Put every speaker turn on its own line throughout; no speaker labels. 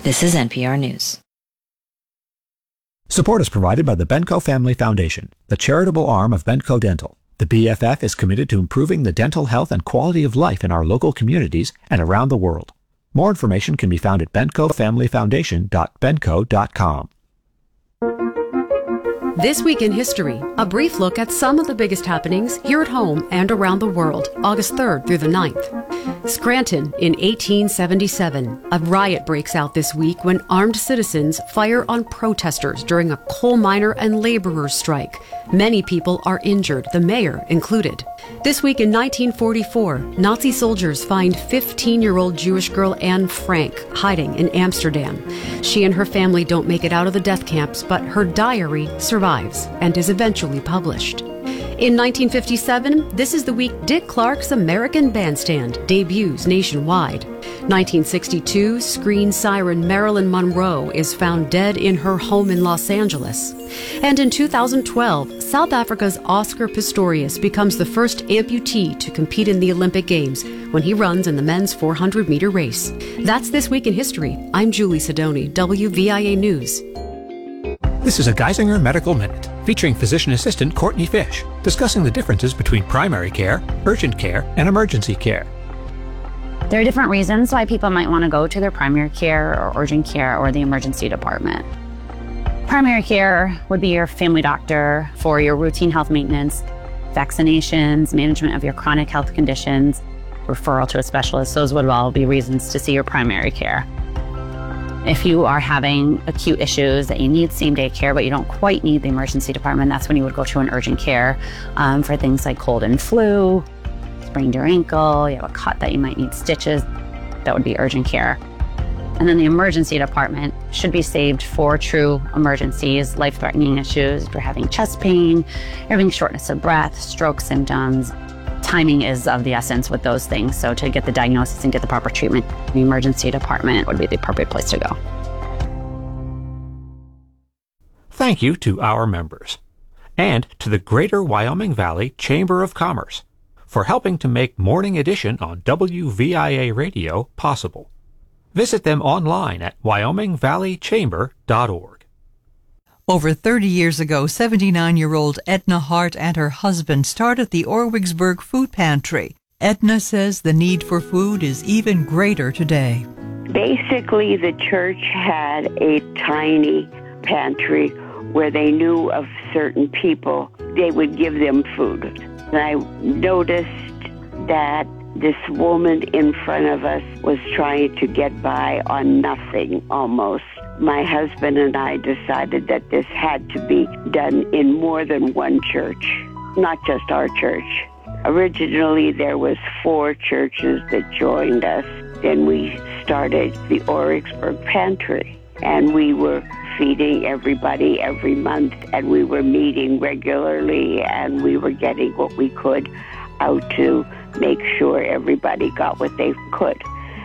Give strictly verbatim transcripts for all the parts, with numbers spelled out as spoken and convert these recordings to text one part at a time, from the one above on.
This is N P R News.
Support is provided by the Benco Family Foundation, the charitable arm of Benco Dental. The B F F is committed to improving the dental health and quality of life in our local communities and around the world. More information can be found at benco family foundation dot benco dot com.
This Week in History, a brief look at some of the biggest happenings here at home and around the world, August third through the ninth. Scranton in eighteen seventy-seven. A riot breaks out this week when armed citizens fire on protesters during a coal miner and laborers strike. Many people are injured, the mayor included. This week in nineteen forty-four, Nazi soldiers find fifteen-year-old Jewish girl Anne Frank hiding in Amsterdam. She and her family don't make it out of the death camps, but her diary survives and is eventually published. In nineteen fifty-seven, this is the week Dick Clark's American Bandstand debuts nationwide. nineteen sixty-two, screen siren Marilyn Monroe is found dead in her home in Los Angeles. And in two thousand twelve, South Africa's Oscar Pistorius becomes the first amputee to compete in the Olympic Games when he runs in the men's four hundred meter race. That's This Week in History. I'm Julie Sidoni, W V I A News.
This is a Geisinger Medical Minute, featuring physician assistant Courtney Fish, discussing the differences between primary care, urgent care, and emergency care.
There are different reasons why people might want to go to their primary care or urgent care or the emergency department. Primary care would be your family doctor for your routine health maintenance, vaccinations, management of your chronic health conditions, referral to a specialist. Those would all be reasons to see your primary care. If you are having acute issues that you need same-day care, but you don't quite need the emergency department, that's when you would go to an urgent care um, for things like cold and flu, sprained your ankle, you have a cut that you might need stitches, that would be urgent care. And then the emergency department should be saved for true emergencies, life-threatening issues. If you're having chest pain, you're having shortness of breath, stroke symptoms. Timing is of the essence with those things. So to get the diagnosis and get the proper treatment, the emergency department would be the appropriate place to go.
Thank you to our members and to the Greater Wyoming Valley Chamber of Commerce for helping to make Morning Edition on W V I A Radio possible. Visit them online at wyoming valley chamber dot org.
Over thirty years ago, seventy-nine-year-old Edna Hart and her husband started the Orwigsburg Food Pantry. Edna says the need for food is even greater today.
Basically, the church had a tiny pantry where they knew of certain people. They would give them food. And I noticed that this woman in front of us was trying to get by on nothing almost. My husband and I decided that this had to be done in more than one church, not just our church. Originally, there was four churches that joined us. Then we started the Orwigsburg Pantry, and we were feeding everybody every month, and we were meeting regularly, and we were getting what we could out to make sure everybody got what they could.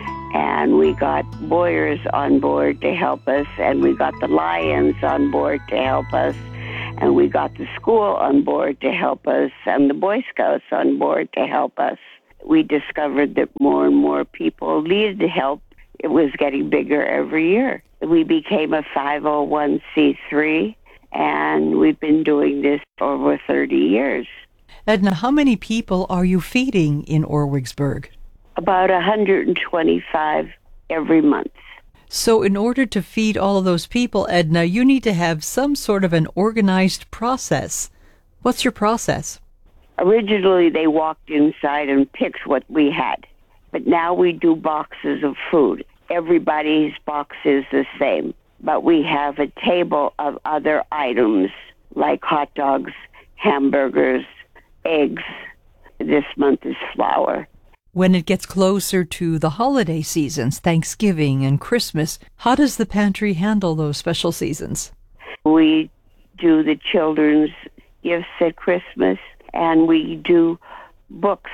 And we got Boyers on board to help us, and we got the Lions on board to help us, and we got the school on board to help us, and the Boy Scouts on board to help us. We discovered that more and more people needed help. It was getting bigger every year. We became a five oh one c three, and we've been doing this for over thirty years.
Edna, how many people are you feeding in Orwigsburg?
About one hundred twenty-five every month.
So in order to feed all of those people, Edna, you need to have some sort of an organized process. What's your process?
Originally, they walked inside and picked what we had. But now we do boxes of food. Everybody's box is the same. But we have a table of other items like hot dogs, hamburgers, eggs. This month is flour.
When it gets closer to the holiday seasons, Thanksgiving and Christmas, how does the pantry handle those special seasons?
We do the children's gifts at Christmas, and we do books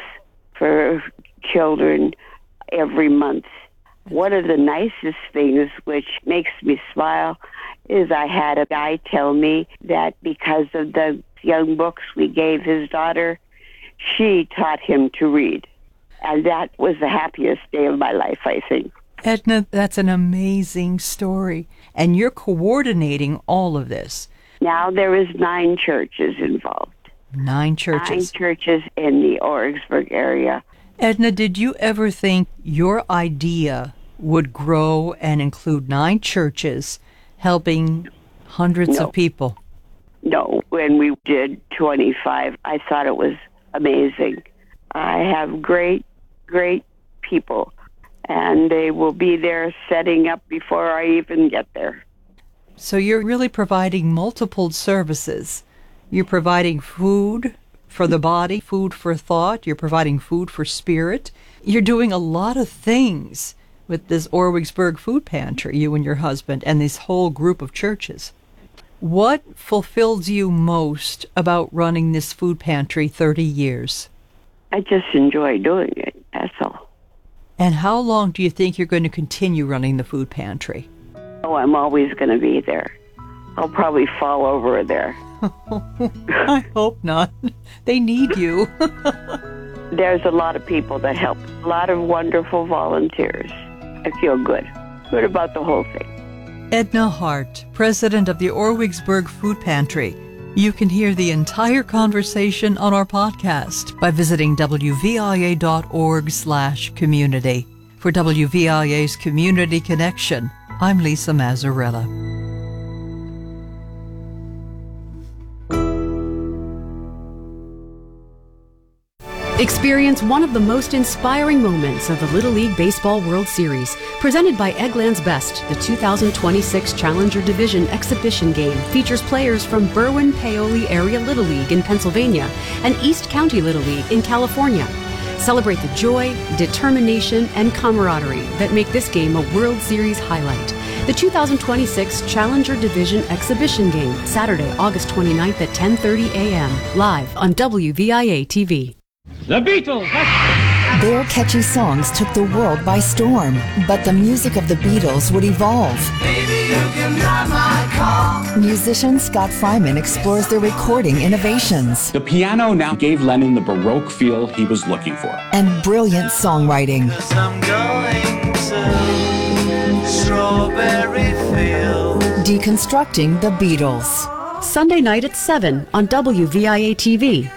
for children every month. One of the nicest things, which makes me smile, is I had a guy tell me that because of the young books we gave his daughter, she taught him to read. And that was the happiest day of my life, I think.
Edna, that's an amazing story. And you're coordinating all of this.
Now there is nine churches involved.
Nine churches.
Nine churches in the Oryxburg area.
Edna, did you ever think your idea would grow and include nine churches helping hundreds
No.
of people?
No, when we did twenty-five, I thought it was amazing. I have great, great people, and they will be there setting up before I even get there.
So you're really providing multiple services. You're providing food for the body, food for thought. You're providing food for spirit. You're doing a lot of things with this Orwigsburg Food Pantry, you and your husband, and this whole group of churches. What fulfills you most about running this food pantry thirty years?
I just enjoy doing it, that's all.
And how long do you think you're going to continue running the food pantry?
Oh, I'm always going to be there. I'll probably fall over there.
I hope not. They need you.
There's a lot of people that help. A lot of wonderful volunteers. I feel good. Good about the whole thing.
Edna Hart, president of the Orwigsburg Food Pantry. You can hear the entire conversation on our podcast by visiting W V I A dot org slash community. For W V I A's Community Connection, I'm Lisa Mazzarella.
Experience one of the most inspiring moments of the Little League Baseball World Series. Presented by Eggland's Best, the two thousand twenty-six Challenger Division exhibition game features players from Berwyn-Paoli Area Little League in Pennsylvania and East County Little League in California. Celebrate the joy, determination, and camaraderie that make this game a World Series highlight. The two thousand twenty-six Challenger Division exhibition game, Saturday, August twenty-ninth at ten thirty a.m., live on W V I A T V.
The Beatles!
Their catchy songs took the world by storm, but the music of the Beatles would evolve.
Baby, you can drive my car.
Musician Scott Fryman explores their recording innovations.
The piano now gave Lennon the Baroque feel he was looking for.
And brilliant songwriting.
Yes, I'm going to Strawberry Field.
Deconstructing the Beatles.
Sunday night at seven on W V I A T V.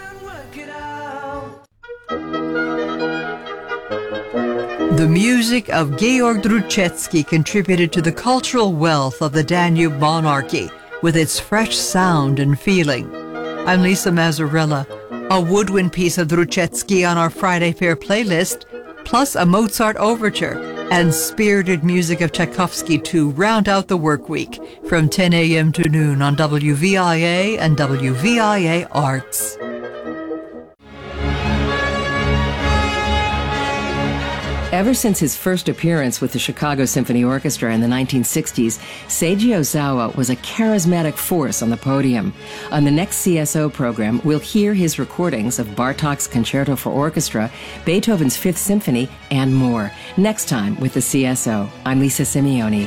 The music of Georg Druchetsky contributed to the cultural wealth of the Danube monarchy with its fresh sound and feeling. I'm Lisa Mazzarella. A woodwind piece of Druchetsky on our Friday Fair playlist, plus a Mozart overture and spirited music of Tchaikovsky to round out the work week from ten a.m. to noon on W V I A and W V I A Arts.
Ever since his first appearance with the Chicago Symphony Orchestra in the nineteen sixties, Seiji Ozawa was a charismatic force on the podium. On the next C S O program, we'll hear his recordings of Bartók's Concerto for Orchestra, Beethoven's Fifth Symphony, and more. Next time with the C S O. I'm Lisa Simeone.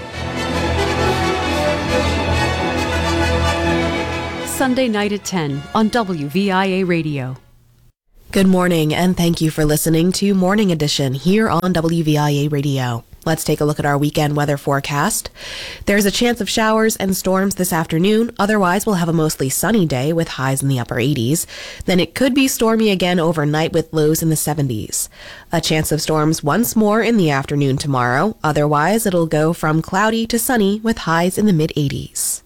Sunday night at ten on W V I A Radio.
Good morning, and thank you for listening to Morning Edition here on W V I A Radio. Let's take a look at our weekend weather forecast. There's a chance of showers and storms this afternoon. Otherwise, we'll have a mostly sunny day with highs in the upper eighties. Then it could be stormy again overnight with lows in the seventies. A chance of storms once more in the afternoon tomorrow. Otherwise, it'll go from cloudy to sunny with highs in the mid-eighties.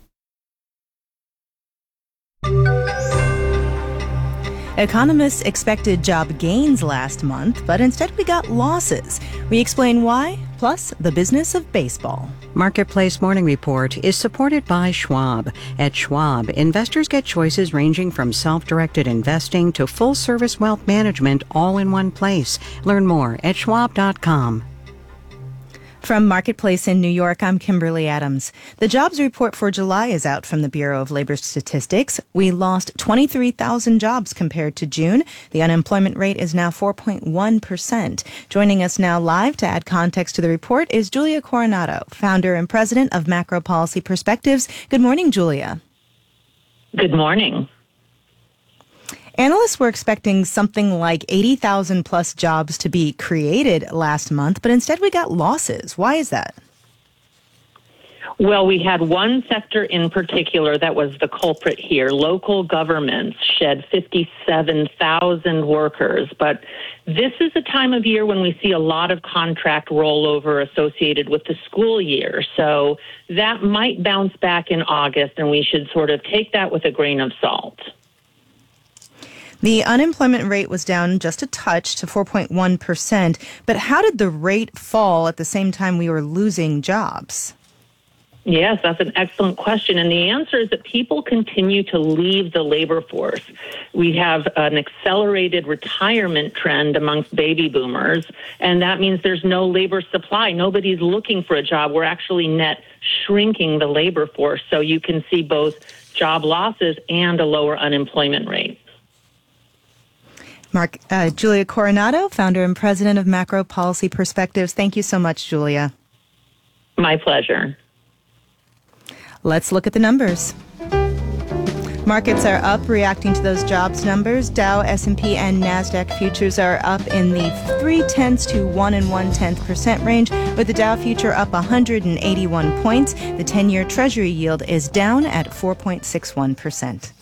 Economists expected job gains last month, but instead we got losses. We explain why, plus the business of baseball.
Marketplace Morning Report is supported by Schwab. At Schwab, investors get choices ranging from self-directed investing to full-service wealth management all in one place. Learn more at schwab dot com.
From Marketplace in New York, I'm Kimberly Adams. The jobs report for July is out from the Bureau of Labor Statistics. We lost twenty-three thousand jobs compared to June. The unemployment rate is now four point one percent. Joining us now live to add context to the report is Julia Coronado, founder and president of Macro Policy Perspectives. Good morning, Julia.
Good morning.
Analysts were expecting something like eighty thousand plus jobs to be created last month, but instead we got losses. Why is that?
Well, we had one sector in particular that was the culprit here. Local governments shed fifty-seven thousand workers. But this is a time of year when we see a lot of contract rollover associated with the school year. So that might bounce back in August, and we should sort of take that with a grain of salt.
The unemployment rate was down just a touch to four point one percent. But how did the rate fall at the same time we were losing jobs?
Yes, that's an excellent question. And the answer is that people continue to leave the labor force. We have an accelerated retirement trend amongst baby boomers, and that means there's no labor supply. Nobody's looking for a job. We're actually net shrinking the labor force. So you can see both job losses and a lower unemployment rate.
Mark, uh, Julia Coronado, founder and president of Macro Policy Perspectives. Thank you so much, Julia.
My pleasure.
Let's look at the numbers. Markets are up, reacting to those jobs numbers. Dow, S and P, and NASDAQ futures are up in the three-tenths to one and one-tenth percent range, with the Dow future up one hundred eighty-one points. The ten-year Treasury yield is down at four point six one percent.